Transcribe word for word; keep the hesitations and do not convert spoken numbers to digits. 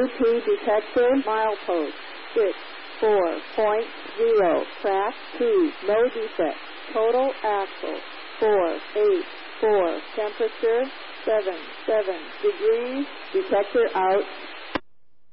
T detector, milepost six four point zero, track two, no defect. Total axle four eight four, temperature seven seven degrees, detector out.